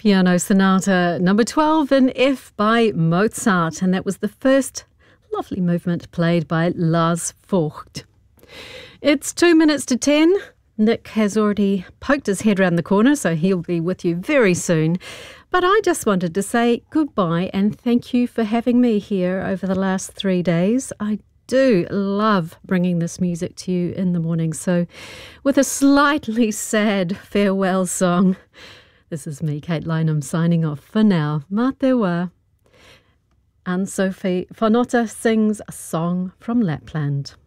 Piano Sonata number 12 in F by Mozart, and that was the first lovely movement played by Lars Vogt. It's 2 minutes to 10. Nick has already poked his head round the corner, so he'll be with you very soon. But I just wanted to say goodbye and thank you for having me here over the last 3 days. I do love bringing this music to you in the morning. So with a slightly sad farewell song, this is me, Kate Lynham, signing off for now. Mā te wā. Anne-Sophie Whanota sings a song from Lapland.